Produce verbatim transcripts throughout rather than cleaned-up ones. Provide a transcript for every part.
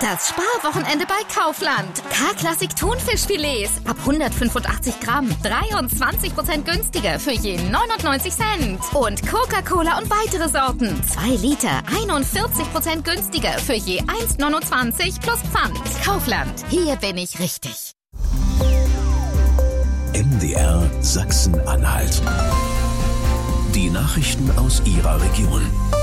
Das Sparwochenende bei Kaufland. K-Klassik Thunfischfilets ab hundertfünfundachtzig Gramm. dreiundzwanzig Prozent günstiger für je neunundneunzig Cent. Und Coca-Cola und weitere Sorten. zwei Liter, einundvierzig Prozent günstiger für je eins Komma neunundzwanzig plus Pfand. Kaufland, hier bin ich richtig. M D R Sachsen-Anhalt. Die Nachrichten aus Ihrer Region.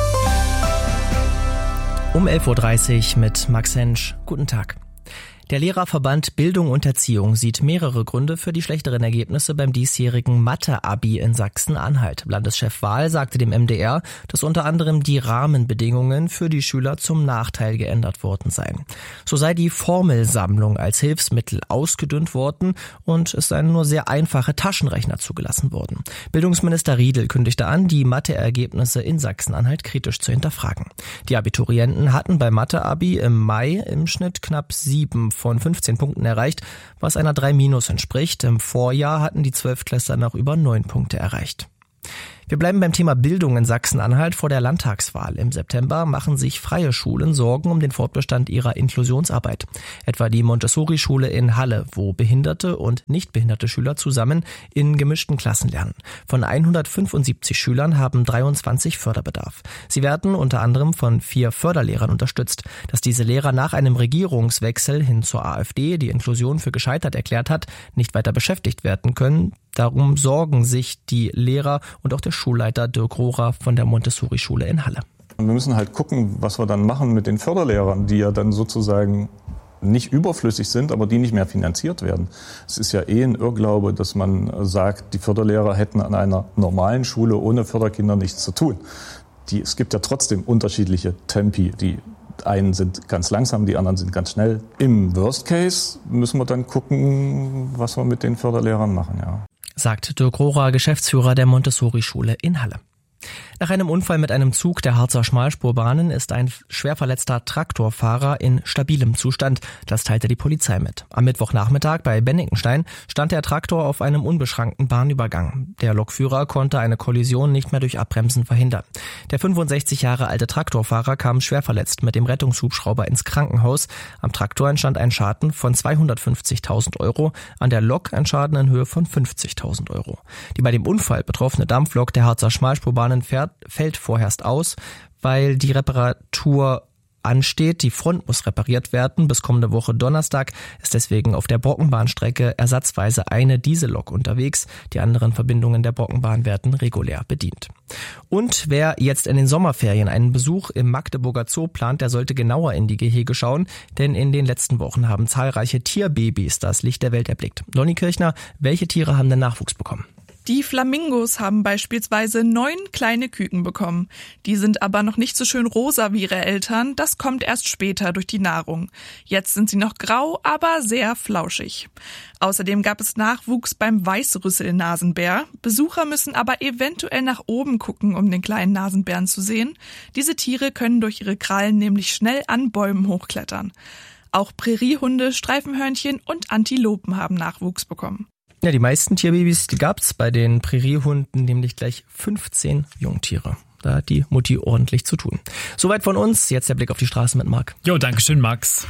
Um elf Uhr dreißig mit Max Hensch. Guten Tag. Der Lehrerverband Bildung und Erziehung sieht mehrere Gründe für die schlechteren Ergebnisse beim diesjährigen Mathe-Abi in Sachsen-Anhalt. Landeschef Wahl sagte dem M D R, dass unter anderem die Rahmenbedingungen für die Schüler zum Nachteil geändert worden seien. So sei die Formelsammlung als Hilfsmittel ausgedünnt worden und es seien nur sehr einfache Taschenrechner zugelassen worden. Bildungsminister Riedl kündigte an, die Mathe-Ergebnisse in Sachsen-Anhalt kritisch zu hinterfragen. Die Abiturienten hatten beim Mathe-Abi im Mai im Schnitt knapp sieben von fünfzehn Punkten erreicht, was einer drei minus entspricht. Im Vorjahr hatten die Zwölftklässler noch über neun Punkte erreicht. Wir bleiben beim Thema Bildung in Sachsen-Anhalt. Vor der Landtagswahl im September machen sich freie Schulen Sorgen um den Fortbestand ihrer Inklusionsarbeit. Etwa die Montessori-Schule in Halle, wo behinderte und nicht behinderte Schüler zusammen in gemischten Klassen lernen. Von hundertfünfundsiebzig Schülern haben dreiundzwanzig Förderbedarf. Sie werden unter anderem von vier Förderlehrern unterstützt. Dass diese Lehrer nach einem Regierungswechsel hin zur AfD die Inklusion für gescheitert erklärt hat, nicht weiter beschäftigt werden können, darum sorgen sich die Lehrer und auch der Schulleiter Dirk Rohrer von der Montessori-Schule in Halle. Wir müssen halt gucken, was wir dann machen mit den Förderlehrern, die ja dann sozusagen nicht überflüssig sind, aber die nicht mehr finanziert werden. Es ist ja eh ein Irrglaube, dass man sagt, die Förderlehrer hätten an einer normalen Schule ohne Förderkinder nichts zu tun. Die, es gibt ja trotzdem unterschiedliche Tempi, die einen sind ganz langsam, die anderen sind ganz schnell. Im Worst Case müssen wir dann gucken, was wir mit den Förderlehrern machen, ja. Sagt Dirk Rohrer, Geschäftsführer der Montessori-Schule in Halle. Nach einem Unfall mit einem Zug der Harzer Schmalspurbahnen ist ein schwer verletzter Traktorfahrer in stabilem Zustand. Das teilte die Polizei mit. Am Mittwochnachmittag bei Bennikenstein stand der Traktor auf einem unbeschrankten Bahnübergang. Der Lokführer konnte eine Kollision nicht mehr durch Abbremsen verhindern. Der fünfundsechzig Jahre alte Traktorfahrer kam schwer verletzt mit dem Rettungshubschrauber ins Krankenhaus. Am Traktor entstand ein Schaden von zweihundertfünfzigtausend Euro, an der Lok ein Schaden in Höhe von fünfzigtausend Euro. Die bei dem Unfall betroffene Dampflok der Harzer Schmalspurbahnen fährt, fällt vorerst aus, weil die Reparatur ansteht. Die Front muss repariert werden. Bis kommende Woche Donnerstag ist deswegen auf der Brockenbahnstrecke ersatzweise eine Diesellok unterwegs. Die anderen Verbindungen der Brockenbahn werden regulär bedient. Und wer jetzt in den Sommerferien einen Besuch im Magdeburger Zoo plant, der sollte genauer in die Gehege schauen, denn in den letzten Wochen haben zahlreiche Tierbabys das Licht der Welt erblickt. Donny Kirchner, welche Tiere haben denn Nachwuchs bekommen? Die Flamingos haben beispielsweise neun kleine Küken bekommen. Die sind aber noch nicht so schön rosa wie ihre Eltern. Das kommt erst später durch die Nahrung. Jetzt sind sie noch grau, aber sehr flauschig. Außerdem gab es Nachwuchs beim Weißrüssel-Nasenbär. Besucher müssen aber eventuell nach oben gucken, um den kleinen Nasenbären zu sehen. Diese Tiere können durch ihre Krallen nämlich schnell an Bäumen hochklettern. Auch Präriehunde, Streifenhörnchen und Antilopen haben Nachwuchs bekommen. Ja, die meisten Tierbabys, die gab's bei den Präriehunden, nämlich gleich fünfzehn Jungtiere. Da hat die Mutti ordentlich zu tun. Soweit von uns, jetzt der Blick auf die Straße mit Marc. Jo, dankeschön, Max.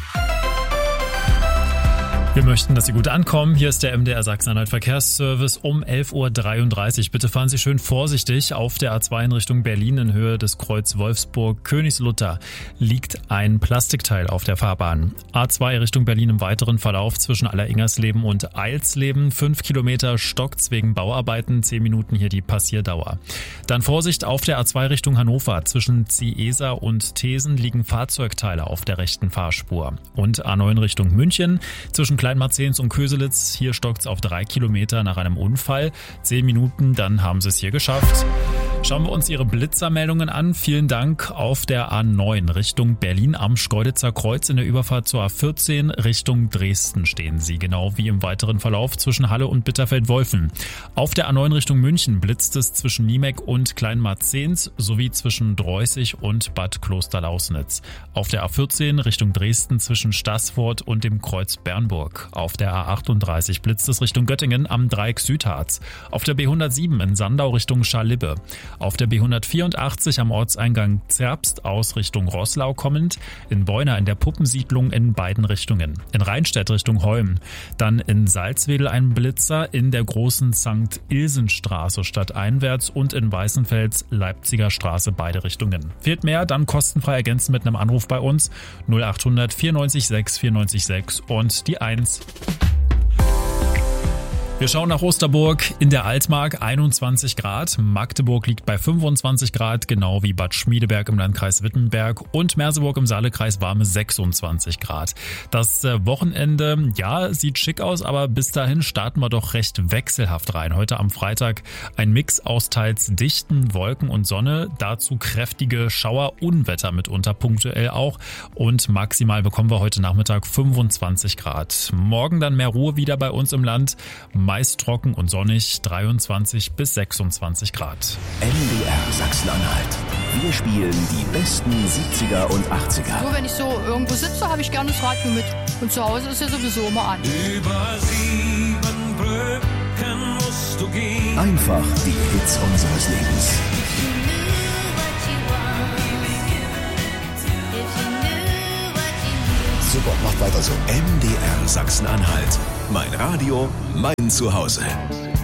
Wir möchten, dass Sie gut ankommen. Hier ist der M D R Sachsen-Anhalt Verkehrsservice um elf Uhr dreiunddreißig. Bitte fahren Sie schön vorsichtig. Auf der A zwei in Richtung Berlin in Höhe des Kreuz Wolfsburg-Königslutter liegt ein Plastikteil auf der Fahrbahn. A zwei Richtung Berlin im weiteren Verlauf zwischen Alleringers-Leben und Eilsleben. Fünf Kilometer stockt's wegen Bauarbeiten. Zehn Minuten hier die Passierdauer. Dann Vorsicht auf der A zwei Richtung Hannover. Zwischen Ziesa und Thesen liegen Fahrzeugteile auf der rechten Fahrspur. Und A neun Richtung München. Zwischen Kleinmarzens und Köselitz, hier stockt's auf drei Kilometer nach einem Unfall. Zehn Minuten, dann haben sie es hier geschafft. Schauen wir uns Ihre Blitzermeldungen an. Vielen Dank. Auf der A neun Richtung Berlin am Schkeuditzer Kreuz in der Überfahrt zur A vierzehn Richtung Dresden stehen Sie, genau wie im weiteren Verlauf zwischen Halle und Bitterfeld-Wolfen. Auf der A neun Richtung München blitzt es zwischen Niemek und Kleinmarzens sowie zwischen Dreußig und Bad Klosterlausnitz. Auf der A vierzehn Richtung Dresden zwischen Staßfurt und dem Kreuz Bernburg. Auf der A achtunddreißig blitzt es Richtung Göttingen am Dreieck Südharz. Auf der B hundertsieben in Sandau Richtung Scharlibbe. Auf der B hundertvierundachtzig am Ortseingang Zerbst aus Richtung Roßlau kommend, in Beuna in der Puppensiedlung in beiden Richtungen, in Rheinstedt Richtung Holm, dann in Salzwedel ein Blitzer, in der großen Sankt Ilsenstraße stadteinwärts und in Weißenfels Leipziger Straße beide Richtungen. Fehlt mehr, dann kostenfrei ergänzen mit einem Anruf bei uns null achthundert vierundneunzig sechs vierundneunzig sechs und die eins. Wir schauen nach Osterburg. In der Altmark einundzwanzig Grad. Magdeburg liegt bei fünfundzwanzig Grad, genau wie Bad Schmiedeberg im Landkreis Wittenberg und Merseburg im Saalekreis warme sechsundzwanzig Grad. Das Wochenende, ja, sieht schick aus, aber bis dahin starten wir doch recht wechselhaft rein. Heute am Freitag ein Mix aus teils dichten Wolken und Sonne, dazu kräftige Schauer, Unwetter mitunter punktuell auch und maximal bekommen wir heute Nachmittag fünfundzwanzig Grad. Morgen dann mehr Ruhe wieder bei uns im Land. Meist trocken und sonnig, dreiundzwanzig bis sechsundzwanzig Grad. M D R Sachsen-Anhalt. Wir spielen die besten siebziger und achtziger. Nur wenn ich so irgendwo sitze, habe ich gerne das Radio mit. Und zu Hause ist ja sowieso immer an. Über sieben Brücken musst du gehen. Einfach die Hits unseres Lebens. Super, macht weiter so. M D R Sachsen-Anhalt. Mein Radio, mein Zuhause.